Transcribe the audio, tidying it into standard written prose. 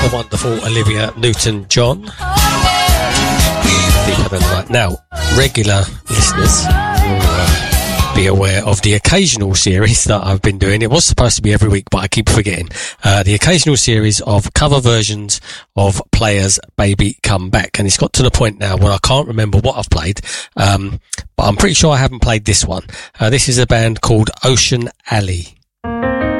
the wonderful Olivia Newton-John. Deeper Than the Night. Now, regular listeners will be aware of the occasional series that I've been doing. It was supposed to be every week, but I keep forgetting. The occasional series of cover versions of Players' Baby Come Back. And it's got to the point now where I can't remember what I've played, but I'm pretty sure I haven't played this one. This is a band called Ocean Alley.